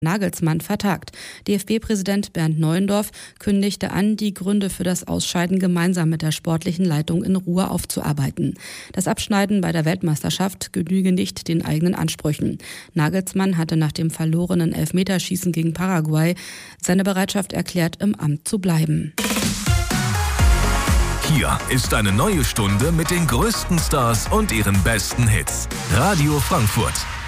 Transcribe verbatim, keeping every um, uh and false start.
Nagelsmann vertagt. D F B-Präsident Bernd Neuendorf kündigte an, die Gründe für das Ausscheiden gemeinsam mit der sportlichen Leitung in Ruhe aufzuarbeiten. Das Abschneiden bei der Weltmeisterschaft genüge nicht den eigenen Ansprüchen. Nagelsmann hatte nach dem verlorenen Elfmeterschießen gegen Paraguay seine Bereitschaft erklärt, im Amt zu bleiben. Hier ist eine neue Stunde mit den größten Stars und ihren besten Hits. Radio Frankfurt.